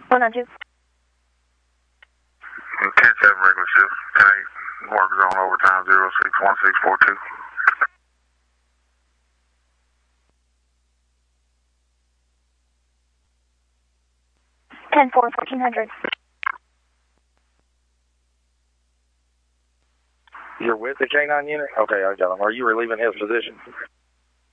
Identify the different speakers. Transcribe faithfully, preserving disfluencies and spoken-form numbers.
Speaker 1: one nine two.
Speaker 2: ten seven regular shift. ten eight work zone overtime zero six one six four two.
Speaker 1: ten four fourteen hundred.
Speaker 3: You're with the K nine unit? Okay, I got him. Are you relieving his position?